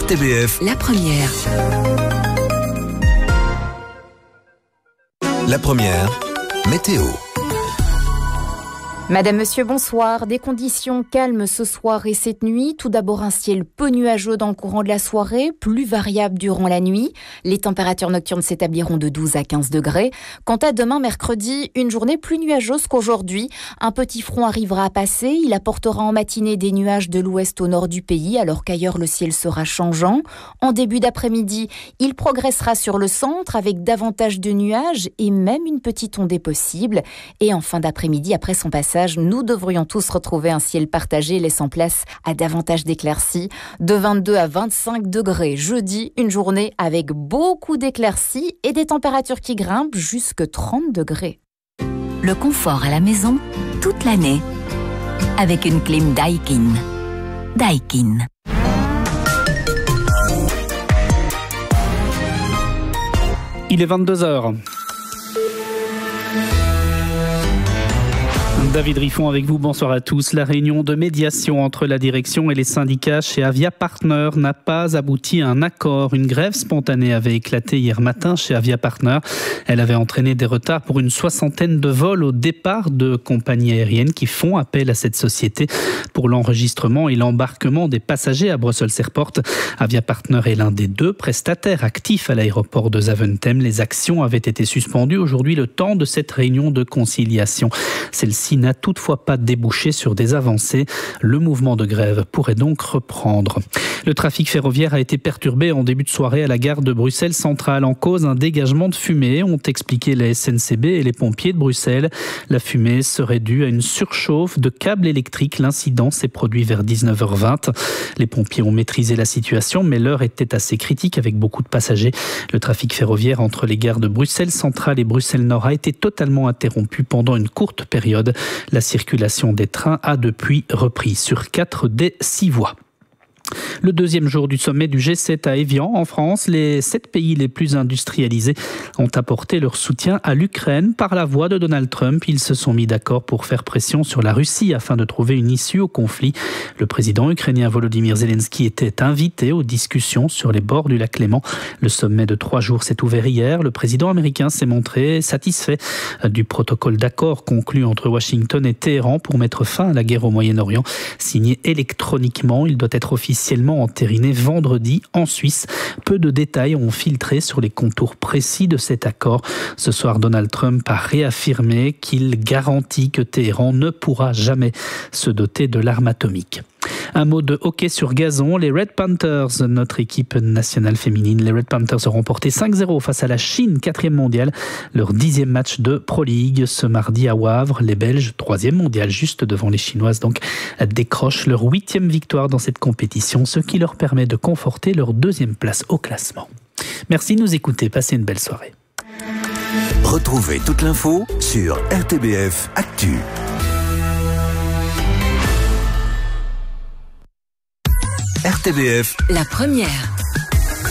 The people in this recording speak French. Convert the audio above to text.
RTBF, la première. La première, météo. Madame, monsieur, bonsoir. Des conditions calmes ce soir et cette nuit. Tout d'abord un ciel peu nuageux dans le courant de la soirée, plus variable durant la nuit. Les températures nocturnes s'établiront de 12 à 15 degrés. Quant à demain, mercredi, une journée plus nuageuse qu'aujourd'hui. Un petit front arrivera à passer. Il apportera en matinée des nuages de l'ouest au nord du pays, alors qu'ailleurs le ciel sera changeant. En début d'après-midi, il progressera sur le centre avec davantage de nuages et même une petite ondée possible. Et en fin d'après-midi, après son passage, nous devrions tous retrouver un ciel partagé laissant place à davantage d'éclaircies. De 22 à 25 degrés jeudi, une journée avec beaucoup d'éclaircies et des températures qui grimpent jusque 30 degrés. Le confort à la maison, toute l'année, avec une clim Daikin. Daikin. Il est 22h. David Riffon avec vous, bonsoir à tous. La réunion de médiation entre la direction et les syndicats chez Avia Partners n'a pas abouti à un accord. Une grève spontanée avait éclaté hier matin chez Avia Partners. Elle avait entraîné des retards pour une soixantaine de vols au départ de compagnies aériennes qui font appel à cette société pour l'enregistrement et l'embarquement des passagers à Brussels Airport. Avia Partners est l'un des deux prestataires actifs à l'aéroport de Zaventem. Les actions avaient été suspendues aujourd'hui le temps de cette réunion de conciliation. Celle-ci n'a toutefois pas débouché sur des avancées. Le mouvement de grève pourrait donc reprendre. Le trafic ferroviaire a été perturbé en début de soirée à la gare de Bruxelles Centrale. En cause, un dégagement de fumée, ont expliqué la SNCB et les pompiers de Bruxelles. La fumée serait due à une surchauffe de câbles électriques. L'incident s'est produit vers 19h20. Les pompiers ont maîtrisé la situation, mais l'heure était assez critique avec beaucoup de passagers. Le trafic ferroviaire entre les gares de Bruxelles Centrale et Bruxelles Nord a été totalement interrompu pendant une courte période. La circulation des trains a depuis repris sur 4 des 6 voies. Le deuxième jour du sommet du G7 à Évian, en France, les 7 pays les plus industrialisés ont apporté leur soutien à l'Ukraine par la voix de Donald Trump. Ils se sont mis d'accord pour faire pression sur la Russie afin de trouver une issue au conflit. Le président ukrainien Volodymyr Zelensky était invité aux discussions sur les bords du lac Léman. Le sommet de 3 jours s'est ouvert hier. Le président américain s'est montré satisfait du protocole d'accord conclu entre Washington et Téhéran pour mettre fin à la guerre au Moyen-Orient. Signé électroniquement, il doit être officiellement entériné vendredi en Suisse. Peu de détails ont filtré sur les contours précis de cet accord. Ce soir, Donald Trump a réaffirmé qu'il garantit que Téhéran ne pourra jamais se doter de l'arme atomique. Un mot de hockey sur gazon. Les Red Panthers, notre équipe nationale féminine, les Red Panthers ont remporté 5-0 face à la Chine, 4e mondiale, leur 10e match de Pro League ce mardi à Wavre. Les Belges, 3e mondiale, juste devant les Chinoises, donc décrochent leur 8e victoire dans cette compétition, ce qui leur permet de conforter leur 2e place au classement. Merci de nous écouter, passez une belle soirée. Retrouvez toute l'info sur RTBF Actu. RTBF, la première.